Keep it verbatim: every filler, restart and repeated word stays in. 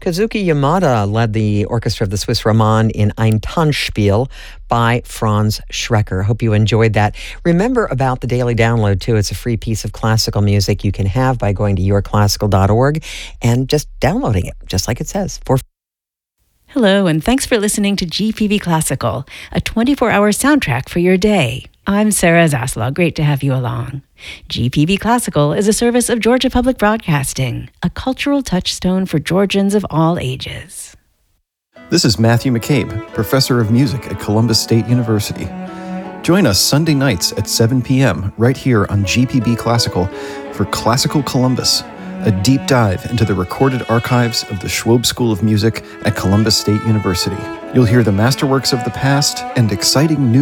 Kazuki Yamada led the orchestra of the Swiss Roman in Ein Tanzspiel by Franz Schrecker. Hope you enjoyed that. Remember about the daily download, too. It's a free piece of classical music you can have by going to your classical dot org and just downloading it, just like it says. For Hello, and thanks for listening to G P B Classical, a twenty-four hour soundtrack for your day. I'm Sarah Zaslaw. Great to have you along. G P B Classical is a service of Georgia Public Broadcasting, a cultural touchstone for Georgians of all ages. This is Matthew McCabe, professor of music at Columbus State University. Join us Sunday nights at seven p.m. right here on G P B Classical for Classical Columbus, a deep dive into the recorded archives of the Schwob School of Music at Columbus State University. You'll hear the masterworks of the past and exciting new